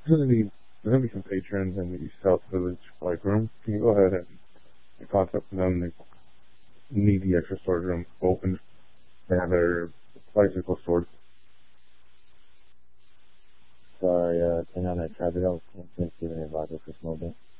There's gonna be some patrons in the East South Village bike room. Can you go ahead and contact them? They need the extra storage room open. They have their bicycle stored. Sorry, 10 on that traffic. I was going to give an advisor for Snowball.